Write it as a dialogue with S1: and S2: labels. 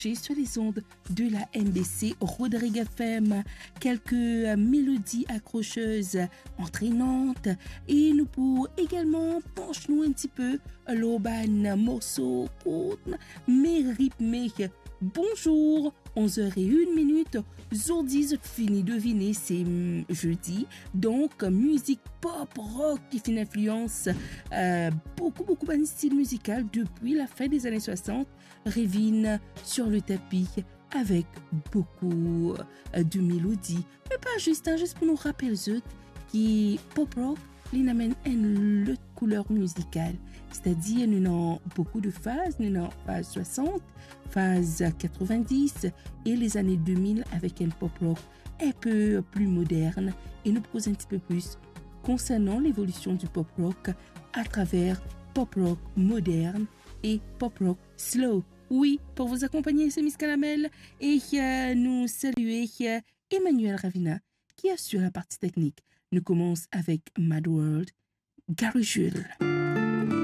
S1: sur les ondes de la MBC Rodrigue FM, quelques mélodies accrocheuses, entraînantes, et nous pouvons également pencher un petit peu l'urban morceau court, mais rythmé. Bonjour, 11h01, Zourdis fini deviner, c'est jeudi, donc musique pop rock qui fait une influence beaucoup de style musical depuis la fin des années 60, revient sur le tapis avec beaucoup de mélodies, mais pas juste, juste pour nous rappeler qui pop rock, il amène une autre couleur musicale, c'est-à-dire nous avons beaucoup de phases, nous avons phase 60, phase 90 et les années 2000 avec un pop rock un peu plus moderne, et nous pose un petit peu plus concernant l'évolution du pop rock à travers pop rock moderne et pop rock slow. Oui, pour vous accompagner, c'est Miss Calamel et nous saluer Emmanuel Ravina qui assure la partie technique. Nous commençons avec Mad World, Gary Jules.